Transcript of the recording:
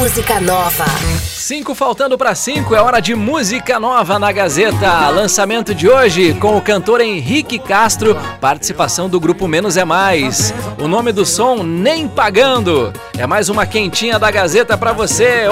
música nova. 5 faltando para 5, é hora de música nova na Gazeta. Lançamento de hoje com o cantor Henrique Castro, participação do grupo Menos é Mais. O nome do som, Nem Pagando. É mais uma quentinha da Gazeta para você.